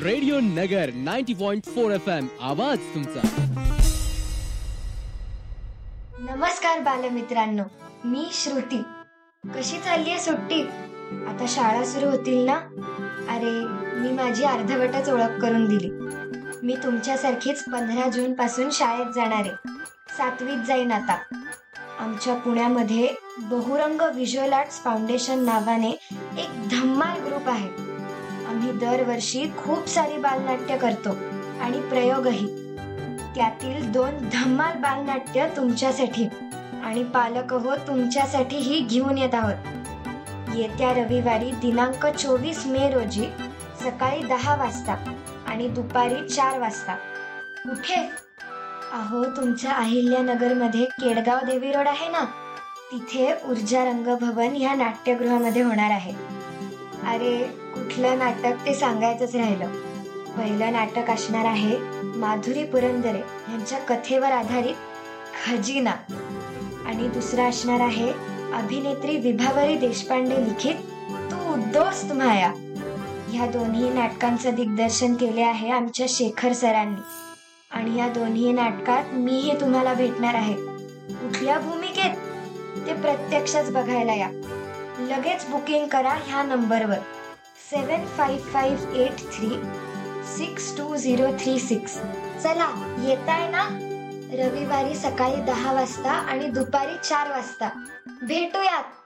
Radio नगर 90.4 FM आवाज तुमचा. नमस्कार बालमित्रांनो, मी श्रुती. कशी चालली आहे सुट्टी? आता शाळा सुरू होतील ना? अरे, मी माझी अर्धवटच ओळख करून दिली. मी तुमच्यासारखीच 15 जून पासून शाळेत जाणार आहे. 7वीत जाईन आता. आमच्या पुण्यामध्ये बहुरंग व्हिज्युअल आर्ट्स फाउंडेशन नावाने एक धम्माल ग्रुप आहे. आम्ही दरवर्षी खूप सारी बालनाट्य करतो आणि प्रयोगही. त्यातील 2 धम्माल बालनाट्य तुमच्यासाठी आणि पालक हो तुमच्यासाठीही घेऊन येत आहोत. येत्या रविवारी दिनांक 24 मे रोजी सकाळी 10 वाजता आणि दुपारी 4 वाजता. कुठे? अहो, तुमच्या अहिल्यानगरमध्ये केडगाव देवी रोड आहे ना, तिथे ऊर्जा रंगभवन ह्या नाट्यगृहामध्ये होणार आहे. अरे, कुठलं नाटक ते सांगायचंच राहिलं. पहिलं नाटक असणार आहे माधुरी पुरंदरे यांच्या कथेवर आधारित खजिना आणि दुसरं असणार आहे अभिनेत्री विभावरी देशपांडे लिखित तू दोस्त माया. ह्या दोन्ही नाटकांचं दिग्दर्शन केले आहे आमच्या शेखर सरांनी आणि या दोन्ही नाटकात मीही तुम्हाला भेटणार आहे. कुठल्या भूमिकेत ते प्रत्यक्षच बघायला या. लगेच बुकिंग करा ह्या नंबरवर 7558362036. चला, येताय ना? रविवारी सकाळी 10 वाजता आणि दुपारी 4 वाजता भेटूयात.